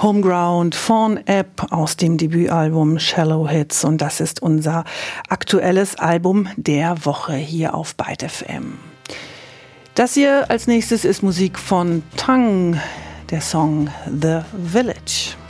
Homeground von App aus dem Debütalbum Shallow Hits, und das ist unser aktuelles Album der Woche hier auf Byte FM. Das hier als nächstes ist Musik von Tang, der Song The Village.